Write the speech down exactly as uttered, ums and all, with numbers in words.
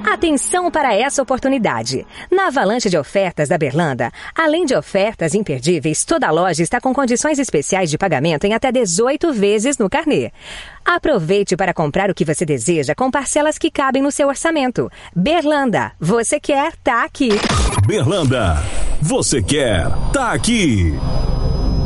Atenção para essa oportunidade. Na avalanche de ofertas da Berlanda, além de ofertas imperdíveis, toda a loja está com condições especiais de pagamento em até dezoito vezes no carnê. Aproveite para comprar o que você deseja com parcelas que cabem no seu orçamento. Berlanda, você quer, tá aqui. Berlanda, você quer, tá aqui.